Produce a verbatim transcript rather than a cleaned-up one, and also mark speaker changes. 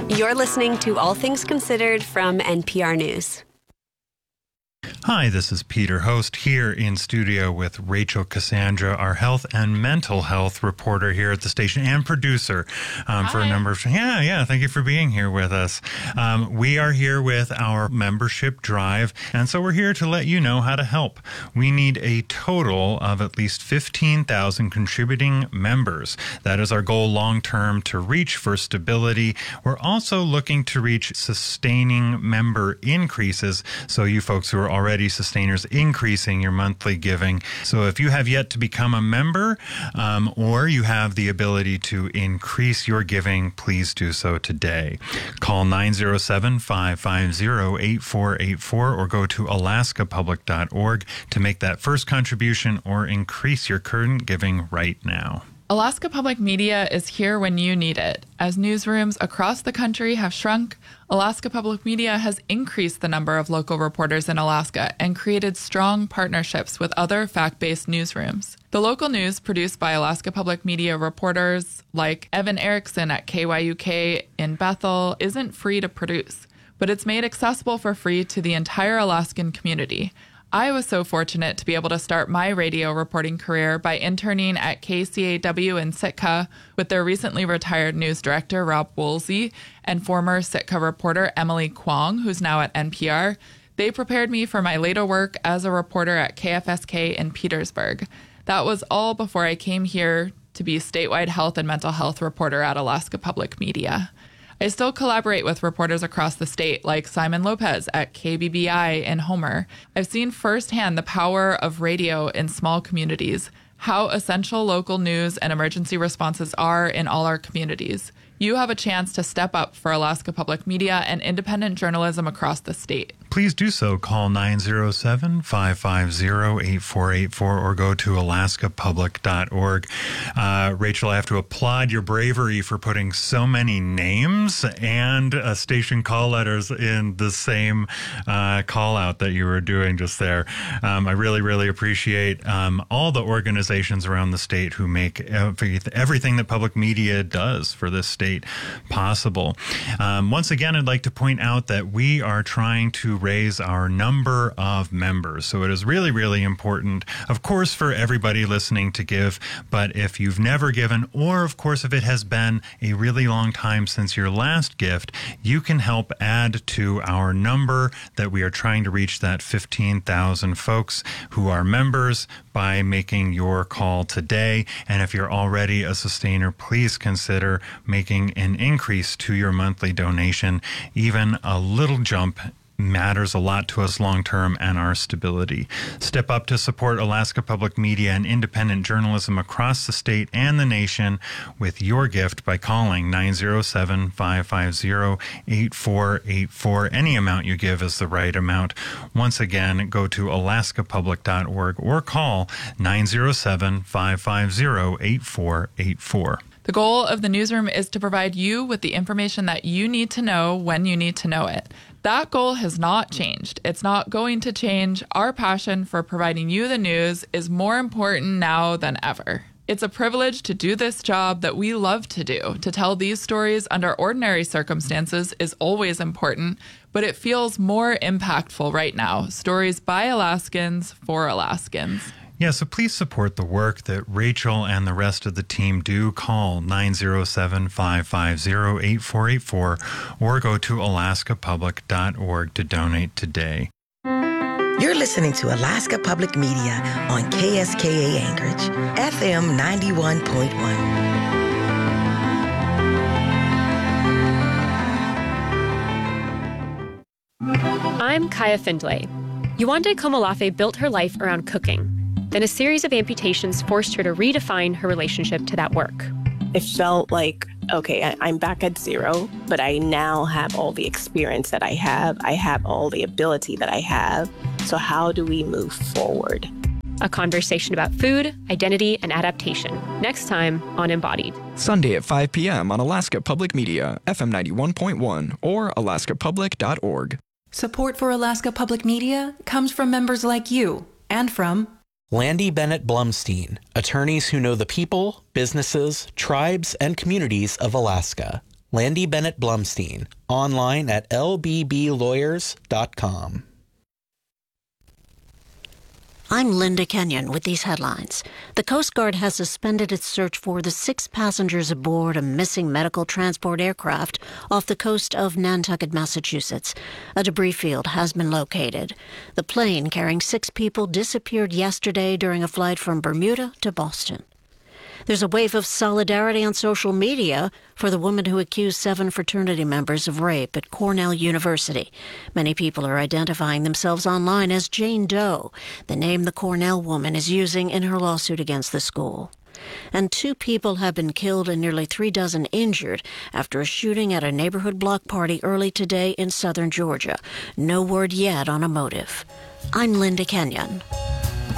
Speaker 1: You're listening to All Things Considered from N P R News.
Speaker 2: Hi, this is Peter, host here in studio with Rachel Cassandra, our health and mental health reporter here at the station and producer um, for a number of... Yeah, yeah, thank you for being here with us. Um, we are here with our membership drive, and so we're here to let you know how to help. We need a total of at least fifteen thousand contributing members. That is our goal long-term to reach for stability. We're also looking to reach sustaining member increases, so you folks who are already sustainers, increasing your monthly giving. So if you have yet to become a member um, or you have the ability to increase your giving, please do so today. Call nine zero seven, five five zero, eight four eight four or go to alaska public dot org to make that first contribution or increase your current giving right now.
Speaker 3: Alaska Public Media is here when you need it. As newsrooms across the country have shrunk, Alaska Public Media has increased the number of local reporters in Alaska and created strong partnerships with other fact-based newsrooms. The local news produced by Alaska Public Media reporters like Evan Erickson at K Y U K in Bethel isn't free to produce, but it's made accessible for free to the entire Alaskan community. I was so fortunate to be able to start my radio reporting career by interning at K C A W in Sitka with their recently retired news director, Rob Woolsey, and former Sitka reporter, Emily Kwong, who's now at N P R. They prepared me for my later work as a reporter at K F S K in Petersburg. That was all before I came here to be statewide health and mental health reporter at Alaska Public Media. I still collaborate with reporters across the state, like Simon Lopez at K B B I in Homer. I've seen firsthand the power of radio in small communities, how essential local news and emergency responses are in all our communities. You have a chance to step up for Alaska Public Media and independent journalism across the state.
Speaker 2: Please do so. Call nine zero seven, five five zero, eight four eight four or go to alaska public dot org. Uh, Rachel, I have to applaud your bravery for putting so many names and uh, station call letters in the same uh, call out that you were doing just there. Um, I really, really appreciate um, all the organizations around the state who make everything that public media does for this state possible. Um, once again, I'd like to point out that we are trying to raise our number of members. So it is really, really important, of course, for everybody listening to give. But if you've never given, or of course, if it has been a really long time since your last gift, you can help add to our number that we are trying to reach, that fifteen thousand folks who are members, by making your call today. And if you're already a sustainer, please consider making an increase to your monthly donation. Even a little jump matters a lot to us long-term and our stability. Step up to support Alaska Public Media and independent journalism across the state and the nation with your gift by calling nine zero seven, five five zero, eight four eight four. Any amount you give is the right amount. Once again, go to alaska public dot org or call nine zero seven, five five zero, eight four eight four.
Speaker 3: The goal of the newsroom is to provide you with the information that you need to know when you need to know it. That goal has not changed. It's not going to change. Our passion for providing you the news is more important now than ever. It's a privilege to do this job that we love to do. To tell these stories under ordinary circumstances is always important, but it feels more impactful right now. Stories by Alaskans for Alaskans.
Speaker 2: Yeah, so please support the work that Rachel and the rest of the team do. Call nine zero seven, five five zero, eight four eight four or go to alaska public dot org to donate today.
Speaker 4: You're listening to Alaska Public Media on K S K A Anchorage, F M ninety-one point one.
Speaker 5: I'm Kaya Findlay. Yewande Komolafe built her life around cooking. Then a series of amputations forced her to redefine her relationship to that work.
Speaker 6: It felt like, okay, I, I'm back at zero, but I now have all the experience that I have. I have all the ability that I have. So how do we move forward?
Speaker 5: A conversation about food, identity, and adaptation. Next time on Embodied.
Speaker 7: Sunday at five p.m. on Alaska Public Media, F M ninety-one point one or alaska public dot org.
Speaker 8: Support for Alaska Public Media comes from members like you and from
Speaker 9: Landy Bennett Blumstein, attorneys who know the people, businesses, tribes, and communities of Alaska. Landy Bennett Blumstein, online at l b b lawyers dot com.
Speaker 10: I'm Linda Kenyon with these headlines. The Coast Guard has suspended its search for the six passengers aboard a missing medical transport aircraft off the coast of Nantucket, Massachusetts. A debris field has been located. The plane carrying six people disappeared yesterday during a flight from Bermuda to Boston. There's a wave of solidarity on social media for the woman who accused seven fraternity members of rape at Cornell University. Many people are identifying themselves online as Jane Doe, the name the Cornell woman is using in her lawsuit against the school. And two people have been killed and nearly three dozen injured after a shooting at a neighborhood block party early today in southern Georgia. No word yet on a motive. I'm Linda Kenyon.